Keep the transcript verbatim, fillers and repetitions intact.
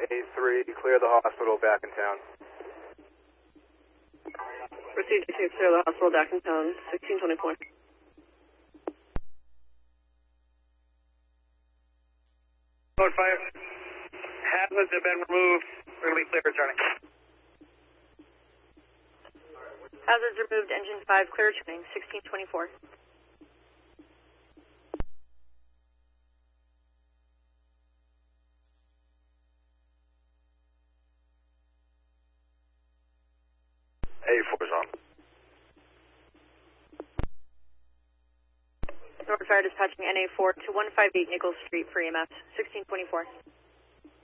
A three, clear the hospital, back in town. Proceed to clear the hospital, back in town, sixteen twenty-four. Code five, hazards have been removed. We're going to be clear returning. Hazards removed, engine five, clear returning, sixteen twenty-four. A four is on. North Fire dispatching N A four to one five eight Nichols Street for E M S, sixteen twenty-four.